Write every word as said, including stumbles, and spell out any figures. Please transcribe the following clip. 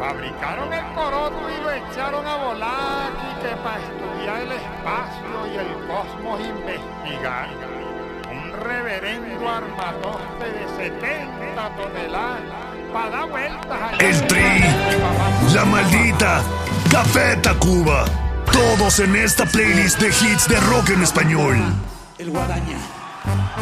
Fabricaron el coroto y lo echaron a volar, y que para estudiar el espacio y el cosmos investigar. Un reverendo armatoste de setenta toneladas para dar vueltas allá. El Tri, La Maldita, Café Tacuba, todos en esta playlist de hits de rock en español. El Guadaña.